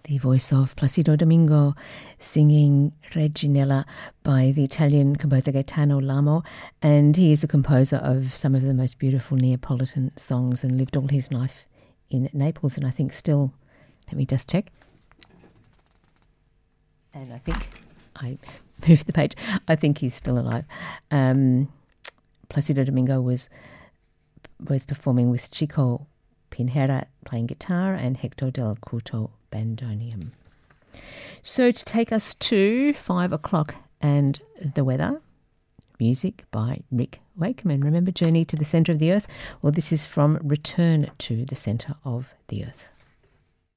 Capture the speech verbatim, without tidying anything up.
The voice of Placido Domingo singing Reginella by the Italian composer Gaetano Lamo, and he is a composer of some of the most beautiful Neapolitan songs and lived all his life in Naples, and I think still, let me just check, and I think I moved the page, I think he's still alive. Um, Placido Domingo was was performing with Chico Pinhera playing guitar and Hector del Couto bandoneon. So to take us to five o'clock and the weather, music by Rick Wakeman. Remember Journey to the Centre of the Earth? Well, this is from Return to the Centre of the Earth.